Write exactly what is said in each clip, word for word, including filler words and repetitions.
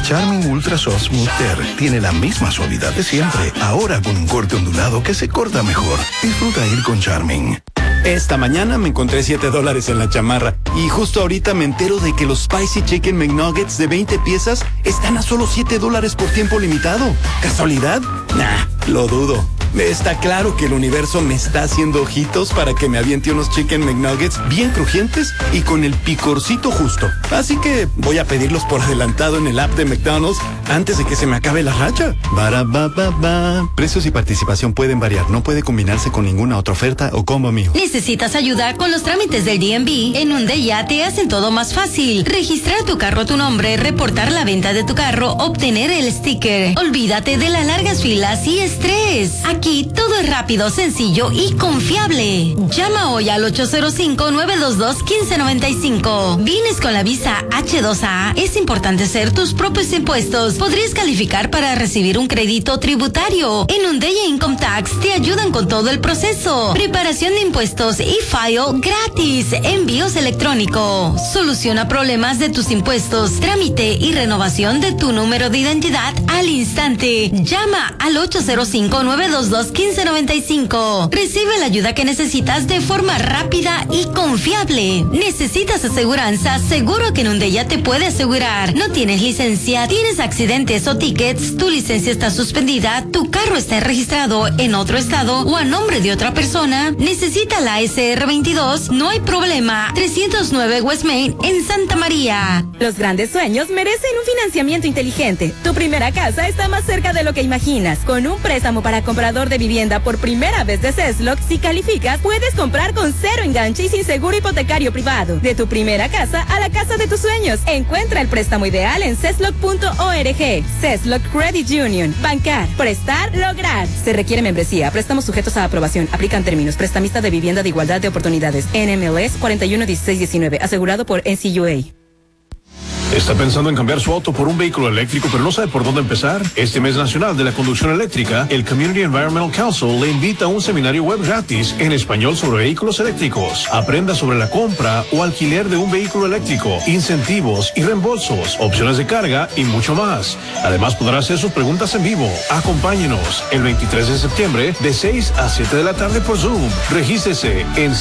Charming Ultra Soft Smooth Tear tiene la misma suavidad de siempre, ahora con un corte ondulado que se corta mejor. Disfruta ir con Charming. Esta mañana me encontré siete dólares en la chamarra y justo ahorita me entero de que los Spicy Chicken McNuggets de veinte piezas están a solo siete dólares por tiempo limitado. ¿Casualidad? Nah, lo dudo. Está claro que el universo me está haciendo ojitos para que me aviente unos Chicken McNuggets bien crujientes y con el picorcito justo. Así que voy a pedirlos por adelantado en el app de McDonald's antes de que se me acabe la racha. Barabababa. Precios y participación pueden variar. No puede combinarse con ninguna otra oferta o combo mío. ¿Necesitas ayuda con los trámites del D M V? En Hyundai te hacen todo más fácil. Registrar tu carro a tu nombre, reportar la venta de tu carro, obtener el sticker. Olvídate de las largas filas y estrés. Aquí todo es rápido, sencillo y confiable. Llama hoy al ocho cero cinco, nueve dos dos, uno cinco nueve cinco. ¿Vienes con la visa H dos A? Es importante hacer tus propios impuestos. Podrías calificar para recibir un crédito tributario. En Hyundai Income Tax te ayudan con todo el proceso. Preparación de impuestos y file gratis. Envíos electrónicos. Soluciona problemas de tus impuestos. Trámite y renovación de tu número de identidad al instante. Llama al ocho cero cinco, nueve dos dos, uno cinco nueve cinco. Recibe la ayuda que necesitas de forma rápida y confiable. ¿Necesitas aseguranza? Seguro que en Hyundai te puede asegurar. ¿No tienes licencia? ¿Tienes accidentes o tickets? ¿Tu licencia está suspendida? ¿Tu carro está registrado en otro estado o a nombre de otra persona? ¿Necesita la S R veintidós? No hay problema. trescientos nueve West Main en Santa María. Los grandes sueños merecen un financiamiento inteligente. Tu primera casa está más cerca de lo que imaginas. Con un préstamo para comprador de vivienda por primera vez de Cesloc, si calificas, puedes comprar con cero enganche y sin seguro hipotecario privado. De tu primera casa a la casa de tus sueños. Encuentra el préstamo ideal en cesloc punto org. Cesloc Credit Union. Bancar, prestar, lograr. Se requiere membresía. Préstamos sujetos a aprobación. Aplican términos. Prestamista de vivienda de igualdad de oportunidades. N M L S cuarenta y uno dieciséis diecinueve. Asegurado por N C U A. ¿Está pensando en cambiar su auto por un vehículo eléctrico, pero no sabe por dónde empezar? Este mes nacional de la conducción eléctrica, el Community Environmental Council le invita a un seminario web gratis en español sobre vehículos eléctricos. Aprenda sobre la compra o alquiler de un vehículo eléctrico, incentivos y reembolsos, opciones de carga y mucho más. Además, podrá hacer sus preguntas en vivo. Acompáñenos el veintitrés de septiembre de seis a siete de la tarde por Zoom. Regístrese en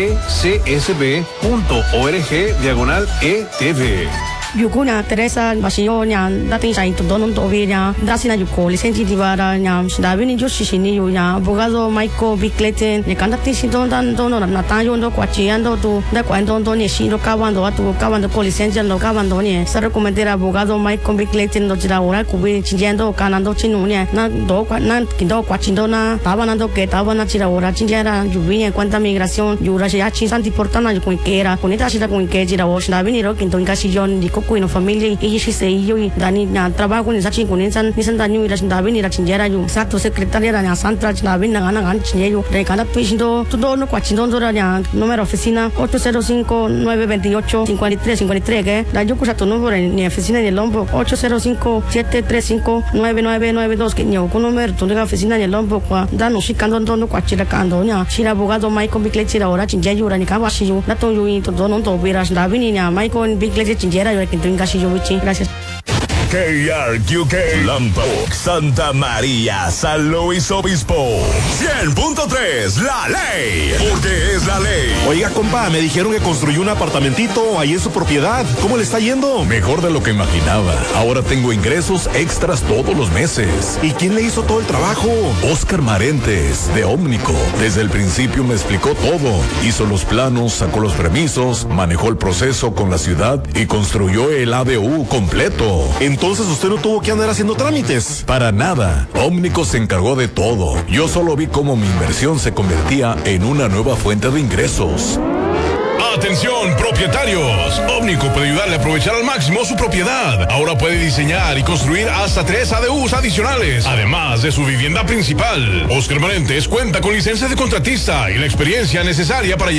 cecsb punto org diagonal E T V. Yukuna Teresa Basionya, dating sa ito doon tobinya, dasi na yuko, lisensi di bara niya, sinabi ni Diyos sisini niya, abogado Michael Bickleten, ni kandating si doon dan doon na tayo do kwachiando to, da kwento doon ni sino kawando atu kawando ko lisensi no kawando ni, sa rekomendera abogado Michael Bickleten do jira ora kubi chinjendo kanando chinunya, na do na kindo kwachindo na, taba na do ke taba na jira ora chinjera yubinya cuenta migración, yura ya chinsanti portana yuko ikera, kunita sida kun ke jira wo, sinabi ni ro kinto ingasiyon di kuino familia y si se yo y dani na trabajo ni sachi kunin san ni san dani ira sindabi ni ra chinjera yo sato secretaria ra santa chindabi na ana gan chinjeyo re kana tuindo todo no kwachindo dora ya número oficina ocho cero cinco, nueve dos ocho, cinco tres cinco tres que da yo kusa tu número ni oficina ni Lombo ocho cero cinco, siete tres cinco, nueve nueve nueve dos que yo con número tu oficina ni Lombo kwa da no shikando no kwachira kando nya shira abogado Michael Bickleten ahora chinjeyo ra ni kawashi yo da to yo y todo no to vira sindabi ni Michael Bickleten chinjera yo Gracias. K R Q K, Lambok, Santa María, San Luis Obispo. cien punto tres, la ley, porque es la ley. Oiga, compa, me dijeron que construyó un apartamentito ahí en su propiedad. ¿Cómo le está yendo? Mejor de lo que imaginaba. Ahora tengo ingresos extras todos los meses. ¿Y quién le hizo todo el trabajo? Oscar Marentes, de Ómnico. Desde el principio me explicó todo. Hizo los planos, sacó los permisos, manejó el proceso con la ciudad y construyó el A D U completo. Entonces usted no tuvo que andar haciendo trámites. Para nada. Ómnico se encargó de todo. Yo solo vi cómo mi inversión se convertía en una nueva fuente de ingresos. Atención, propietarios. Ómnico puede ayudarle a aprovechar al máximo su propiedad. Ahora puede diseñar y construir hasta tres A D Us adicionales, además de su vivienda principal. Oscar Marentes cuenta con licencia de contratista y la experiencia necesaria para